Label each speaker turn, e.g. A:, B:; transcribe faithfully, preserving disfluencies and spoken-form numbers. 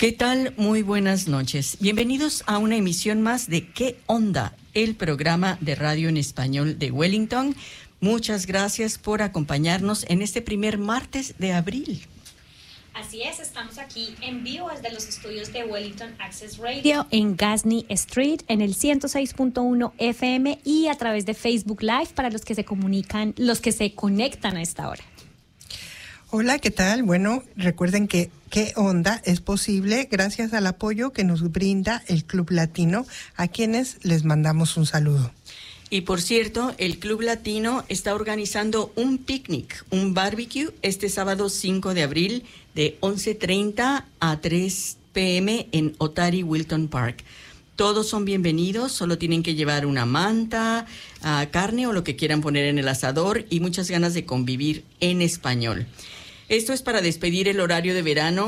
A: ¿Qué tal? Muy buenas noches. Bienvenidos a una emisión más de ¿Qué onda?, el programa de radio en español de Wellington. Muchas gracias por acompañarnos en este primer martes de abril.
B: Así es, estamos aquí en vivo desde los estudios de Wellington Access Radio en Gasney Street en el ciento seis punto uno F M y a través de Facebook Live para los que se comunican, los que se conectan a esta hora.
C: Hola, ¿qué tal? Bueno, recuerden que ¿Qué onda? Es posible gracias al apoyo que nos brinda el Club Latino, a quienes les mandamos un saludo.
A: Y por cierto, el Club Latino está organizando un picnic, un barbecue, este sábado cinco de abril de once treinta a tres p m en Otari Wilton Park. Todos son bienvenidos, solo tienen que llevar una manta, uh, carne o lo que quieran poner en el asador y muchas ganas de convivir en español. Esto es para despedir el horario de verano